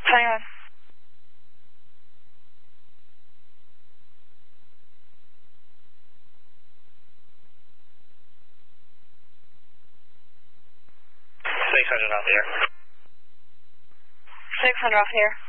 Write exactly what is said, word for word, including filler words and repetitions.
Hang on. six hundred off the air. six hundred off here.